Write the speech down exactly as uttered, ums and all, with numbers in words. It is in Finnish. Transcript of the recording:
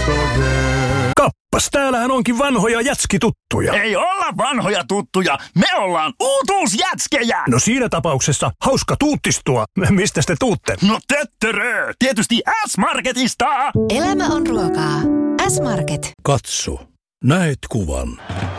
Ostogen. Kappas, täällähän onkin vanhoja jätskituttuja. Ei olla vanhoja tuttuja, me ollaan uutuusjätskejä. No siinä tapauksessa hauska tuuttistua. Mistä te tuutte? No töttörö, tietysti S-Marketista. Elämä on ruokaa. S-Market. Katso, näet kuvan.